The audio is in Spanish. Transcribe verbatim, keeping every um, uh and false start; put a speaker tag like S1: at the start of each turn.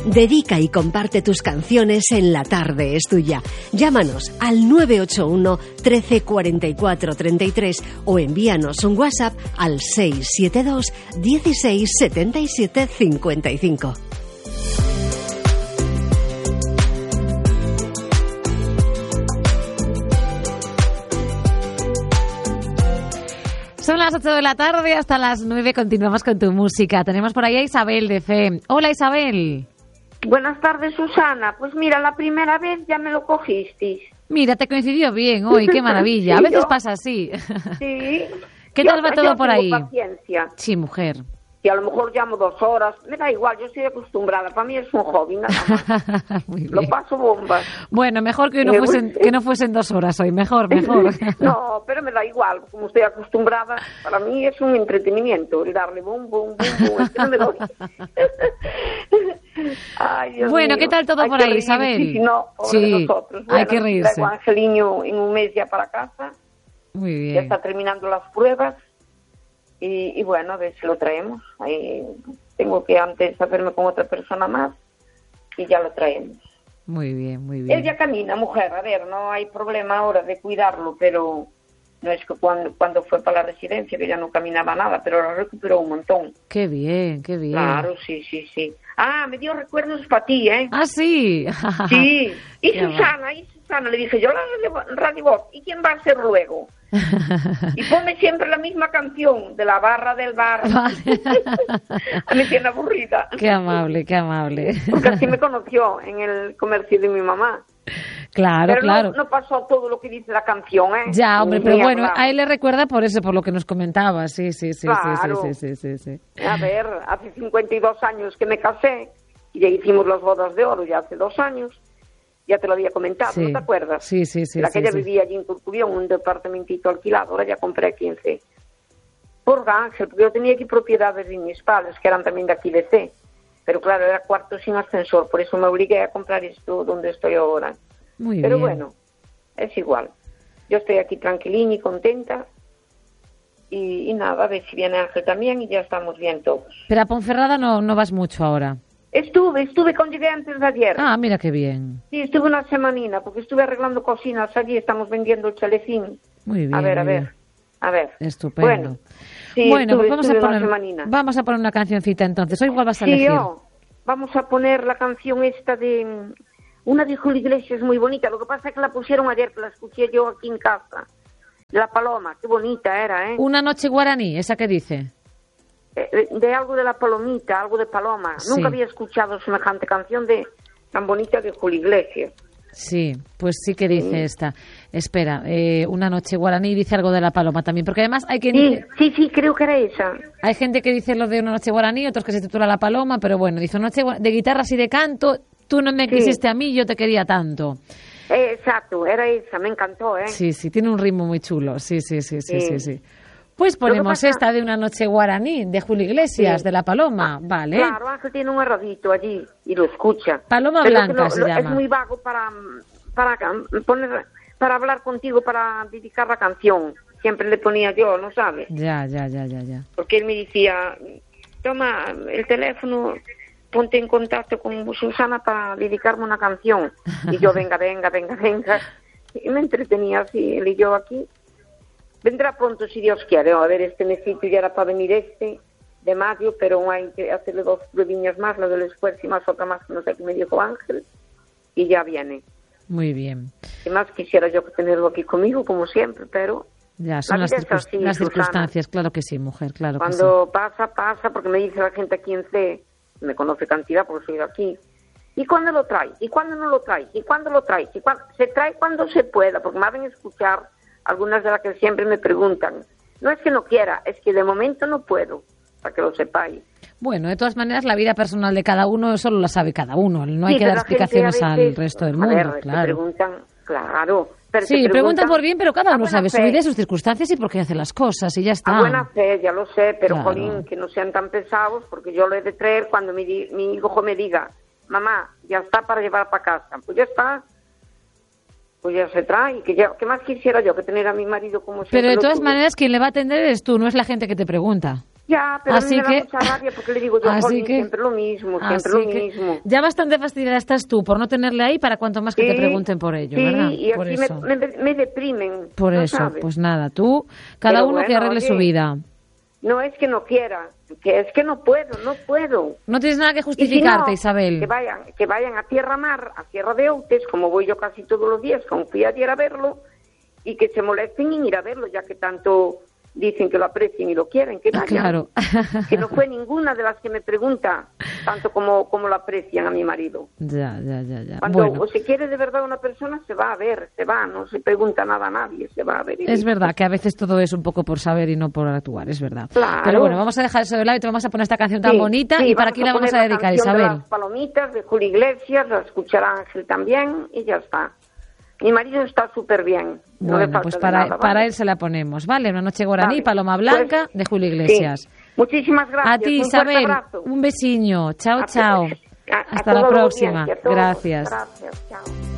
S1: Dedica y comparte tus canciones en La Tarde es Tuya. Llámanos al nueve ocho uno, trece, cuarenta y cuatro, treinta y tres o envíanos un WhatsApp al seis siete dos, dieciséis, setenta y siete, cincuenta y cinco.
S2: Son las ocho de la tarde, hasta las nueve continuamos con tu música. Tenemos por ahí a Isabel de F E M. Hola, Isabel.
S3: Buenas tardes, Susana. Pues mira, la primera vez ya me lo cogisteis.
S2: Mira, te coincidió bien hoy, qué maravilla. A veces yo, pasa así.
S3: Sí.
S2: ¿Qué tal va todo por ahí?
S3: Paciencia.
S2: Sí, mujer.
S3: Y a lo mejor llamo dos horas, me da igual, yo estoy acostumbrada, para mí es un hobby, nada más.
S2: Muy bien.
S3: Lo paso bombas.
S2: Bueno, mejor que no, fuesen, que no fuesen dos horas hoy, mejor, mejor.
S3: No, pero me da igual, como estoy acostumbrada, para mí es un entretenimiento, el darle bum, bum, bum, bum, es que no me doy. Ay, Dios
S2: bueno,
S3: mío.
S2: ¿qué tal todo
S3: hay
S2: por ahí, Isabel?
S3: Sí, no,
S2: sí,
S3: nosotros. Bueno,
S2: hay que reírse.
S3: Traigo a Angeliño en un mes ya para casa.
S2: Muy bien.
S3: Ya está terminando las pruebas. Y, y bueno, a ver si lo traemos. Ahí tengo que antes hacerme con otra persona más y ya lo traemos.
S2: Muy bien, muy bien.
S3: Él ya camina, mujer, a ver, no hay problema ahora de cuidarlo, pero no es que cuando, cuando fue para la residencia que ya no caminaba nada, pero lo recuperó un montón.
S2: Qué bien, qué bien.
S3: Claro, sí, sí, sí. Ah, me dio recuerdos para ti, ¿eh?
S2: Ah, sí.
S3: Sí. Y
S2: Qué
S3: Susana, y Susana, le dije yo la radio, radio voz, ¿y quién va a ser luego? Y ponme siempre la misma canción de la barra del bar.
S2: Vale.
S3: A mí tiene aburrida.
S2: Qué amable, qué amable.
S3: Porque así me conoció en el comercio de mi mamá.
S2: Claro,
S3: pero
S2: claro.
S3: No, no pasó todo lo que dice la canción, ¿eh?
S2: Ya, hombre,
S3: Ni
S2: pero
S3: hablar.
S2: bueno, a él le recuerda por eso, por lo que nos comentaba. Sí, sí, sí,
S3: Claro.
S2: sí, sí, sí, sí, sí.
S3: A ver, hace cincuenta y dos años que me casé y ya hicimos las bodas de oro, ya hace dos años. Ya te lo había comentado,
S2: Sí.
S3: ¿no te acuerdas?
S2: Sí, sí, sí.
S3: La
S2: sí,
S3: que ella
S2: sí.
S3: vivía allí en Corcubión, un departamentito alquilado, ahora ya compré quince. Por Ángel, porque yo tenía aquí propiedades de mis padres, que eran también de aquí de C. Pero claro, era cuarto sin ascensor, por eso me obligué a comprar esto donde estoy ahora.
S2: Muy
S3: Pero
S2: bien.
S3: bueno, es igual. Yo estoy aquí tranquilín y contenta. Y, y nada, a ver si viene Ángel también y ya estamos bien todos.
S2: Pero a Ponferrada no, no vas mucho ahora.
S3: Estuve, estuve cuando llegué antes de ayer.
S2: Ah, mira qué bien.
S3: Sí, estuve una semanina, porque estuve arreglando cocinas allí, estamos vendiendo el chalecín.
S2: Muy bien.
S3: A ver, a
S2: muy
S3: ver,
S2: bien.
S3: a ver.
S2: Estupendo.
S3: Bueno, sí,
S2: bueno,
S3: estuve,
S2: pues vamos
S3: estuve
S2: a
S3: una
S2: poner
S3: semanina.
S2: vamos a poner una cancioncita entonces. Hoy igual vas a
S3: Sí,
S2: elegir.
S3: yo, vamos a poner la canción esta de... Una de Julio Iglesias muy bonita, lo que pasa es que la pusieron ayer, que la escuché yo aquí en casa. La Paloma, qué bonita era, ¿eh?
S2: Una noche guaraní, esa que dice.
S3: Eh, de algo de la palomita, algo de paloma.
S2: Sí.
S3: Nunca había escuchado semejante canción de tan bonita de Julio Iglesias.
S2: Sí, pues sí que dice
S3: Sí.
S2: esta. Espera, eh, una noche guaraní dice algo de la paloma también, porque además hay quien
S3: Sí,
S2: dice-
S3: sí, sí, creo que era esa.
S2: hay gente que dice lo de una noche guaraní, otros que se titula La Paloma, pero bueno, dice noche gua- de guitarras y de canto, tú no me
S3: Sí.
S2: quisiste a mí, yo te quería tanto.
S3: Eh, exacto, era esa, me encantó, ¿eh?
S2: Sí, sí, tiene un ritmo muy chulo. Sí, sí, sí, sí, sí,
S3: Sí.
S2: sí. Pues
S3: Lo que
S2: ponemos
S3: pasa-
S2: esta de una noche guaraní de Julio Iglesias,
S3: Sí.
S2: de La Paloma, ¿vale?
S3: Claro, Ángel tiene un erradito allí y lo escucha.
S2: Paloma
S3: Pero
S2: Blanca
S3: que no-
S2: se
S3: lo-
S2: llama.
S3: Es muy vago para, para poner, para hablar contigo, para dedicar la canción. Siempre le ponía yo, ¿no sabes?
S2: Ya, ya, ya, ya, ya.
S3: Porque él me decía, toma el teléfono, ponte en contacto con Susana para dedicarme una canción. Y yo, venga, venga, venga, venga. Y me entretenía así, él y yo aquí. Vendrá pronto, si Dios quiere. A ver, este mesito ya era para venir este, de mayo, pero hay que hacerle dos pruebiñas más, la del esfuerzo y más otra más, que no sé qué me dijo Ángel, y ya viene.
S2: Muy bien.
S3: Y más quisiera yo que tenerlo aquí conmigo, como siempre, pero
S2: Ya, son
S3: La
S2: las,
S3: vida es
S2: circun-
S3: así,
S2: las
S3: Susana.
S2: circunstancias, claro que sí, mujer, claro que sí.
S3: cuando pasa, pasa, porque me dice la gente aquí en C, me conoce cantidad porque soy de aquí, ¿y cuándo lo traes? ¿Y cuándo no lo traes? ¿Y cuándo lo traes? ¿Y cuándo? Se trae cuando se pueda, porque me hacen escuchar algunas de las que siempre me preguntan. No es que no quiera, es que de momento no puedo, para que lo sepáis.
S2: Bueno, de todas maneras, la vida personal de cada uno solo la sabe cada uno. No hay
S3: Sí,
S2: que
S3: pero
S2: dar
S3: la gente
S2: explicaciones
S3: a
S2: al
S3: veces,
S2: resto del
S3: a
S2: mundo,
S3: ver, te
S2: claro.
S3: preguntan, claro. Pero
S2: Sí,
S3: te
S2: preguntan por bien, pero cada
S3: a
S2: uno
S3: buena
S2: sabe su
S3: fe.
S2: vida y sus circunstancias y por qué hace las cosas y ya está.
S3: A buena fe, ya lo sé, pero
S2: Claro.
S3: jolín, que no sean tan pesados, porque yo lo he de traer cuando mi, di- mi hijo me diga, mamá, ya está para llevar para casa. Pues ya está, pues ya se trae. Que ya, ¿qué más quisiera yo que tener a mi marido como siempre
S2: Pero de
S3: lo
S2: todas
S3: tuve?
S2: maneras, quien le va a atender eres tú, no es la gente que te pregunta.
S3: Ya, pero
S2: así
S3: a mí me
S2: que,
S3: da mucha rabia porque le digo yo,
S2: así que,
S3: siempre lo mismo, siempre lo mismo.
S2: Ya bastante fastidiada estás tú por no tenerle ahí para cuanto más que
S3: sí,
S2: te pregunten por ello,
S3: sí,
S2: ¿verdad?
S3: y
S2: por
S3: aquí
S2: eso.
S3: Me, me, me deprimen.
S2: Por
S3: ¿no
S2: eso,
S3: sabes?
S2: pues nada, tú, cada
S3: pero
S2: uno
S3: bueno,
S2: que arregle
S3: oye,
S2: su vida.
S3: No es que no quiera, que es que no puedo, no puedo.
S2: No tienes nada que justificarte,
S3: y si no,
S2: Isabel.
S3: Que vayan, que vayan a Tierra Mar, a Tierra de Outes, como voy yo casi todos los días, como fui ayer a verlo, y que se molesten en ir a verlo, ya que tanto dicen que lo aprecian y lo quieren, que vayan.
S2: Claro.
S3: Que no fue ninguna de las que me pregunta tanto como, como lo aprecian a mi marido.
S2: Ya, ya, ya, ya.
S3: Cuando
S2: bueno.
S3: o se quiere de verdad una persona, se va a ver, se va, no se pregunta nada a nadie, se va a ver.
S2: Es verdad que a veces todo es un poco por saber y no por actuar, es verdad.
S3: Claro.
S2: Pero bueno, vamos a dejar eso de lado y te vamos a poner esta canción tan
S3: sí,
S2: bonita.
S3: Sí,
S2: ¿Y para quién la vamos a dedicar,
S3: la
S2: Isabel?
S3: De las palomitas de Julio Iglesias, la escuchará Ángel también y ya está. Mi marido está súper bien. No
S2: Bueno,
S3: le falta
S2: pues
S3: de
S2: para,
S3: nada, ¿vale?
S2: para él se la ponemos, ¿vale? Una noche guaraní,
S3: Vale.
S2: Paloma Blanca,
S3: Pues,
S2: de Julio Iglesias.
S3: Sí. Muchísimas gracias.
S2: A ti,
S3: un
S2: Isabel,
S3: abrazo.
S2: un besiño. Chao,
S3: A-
S2: chao.
S3: a- a
S2: Hasta la
S3: toda
S2: próxima.
S3: audiencia, a todos.
S2: Gracias.
S3: Gracias, chao.